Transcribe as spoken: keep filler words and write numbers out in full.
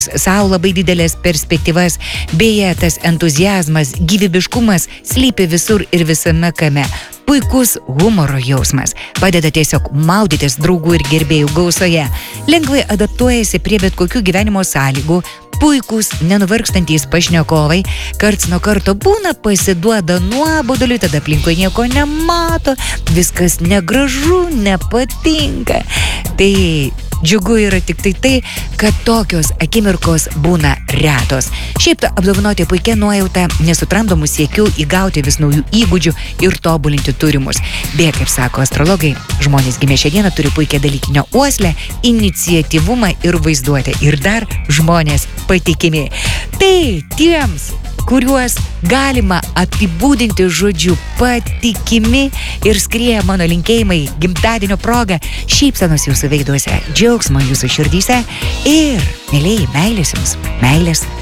Sau labai didelės perspektyvas, beje, tas entuziazmas, gyvybiškumas slypi visur ir visame kame. Puikus humoro jausmas padeda tiesiog maudytis draugų ir gerbėjų gausoje. Lengvai adaptuojasi prie bet kokių gyvenimo sąlygų. Puikūs, nenuvargstantys pašnekovai, karts nuo karto būna pasiduoda nuoboduliui, tada aplinkui nieko nemato, viskas negražu, nepatinka. Tai džiugu yra tik tai tai, kad tokios akimirkos būna retos. Šiaip apdovanoti puikia nuojauta, nesutramdomų siekių įgauti vis naujų įgūdžių ir tobulinti turimus. Beje, kaip sako astrologai, žmonės gimė šią dieną turi puikią dalykinio uoslę, iniciatyvumą ir vaizduotę. Ir dar žmonės patikimi. Tai tiems, kuriuos galima apibūdinti žodžiu patikimi ir skrieja mano linkėjimai gimtadienio proga, šypsenos jūsų veiduose, džiaugsmo jūsų širdyse ir, mielieji, meilės jums, meilės